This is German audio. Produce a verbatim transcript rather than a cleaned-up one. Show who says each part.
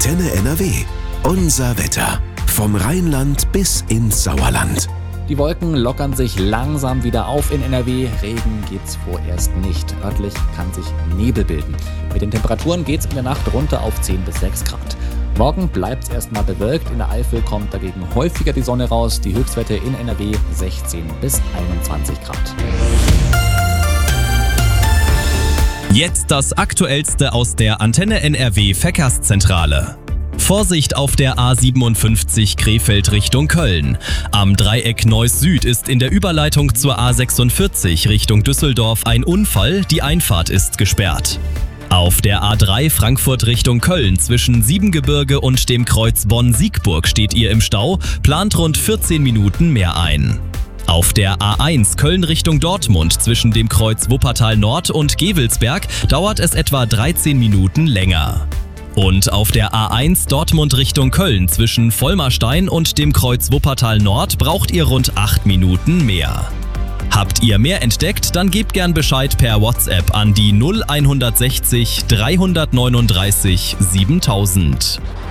Speaker 1: Antenne N R W. Unser Wetter. Vom Rheinland bis ins Sauerland.
Speaker 2: Die Wolken lockern sich langsam wieder auf in N R W. Regen gibt's vorerst nicht. Örtlich kann sich Nebel bilden. Mit den Temperaturen geht's in der Nacht runter auf zehn bis sechs Grad. Morgen bleibt's erstmal bewölkt. In der Eifel kommt dagegen häufiger die Sonne raus. Die Höchstwerte in N R W sechzehn bis einundzwanzig Grad.
Speaker 3: Jetzt das Aktuellste aus der Antenne N R W Verkehrszentrale. Vorsicht auf der A siebenundfünfzig Krefeld Richtung Köln. Am Dreieck Neuss Süd ist in der Überleitung zur A sechsundvierzig Richtung Düsseldorf ein Unfall, die Einfahrt ist gesperrt. Auf der A drei Frankfurt Richtung Köln zwischen Siebengebirge und dem Kreuz Bonn-Siegburg steht ihr im Stau, plant rund vierzehn Minuten mehr ein. Auf der A eins Köln Richtung Dortmund zwischen dem Kreuz Wuppertal Nord und Gevelsberg dauert es etwa dreizehn Minuten länger. Und auf der A eins Dortmund Richtung Köln zwischen Vollmerstein und dem Kreuz Wuppertal Nord braucht ihr rund acht Minuten mehr. Habt ihr mehr entdeckt, dann gebt gern Bescheid per WhatsApp an die null eins sechzig dreihundertneununddreißig siebentausend.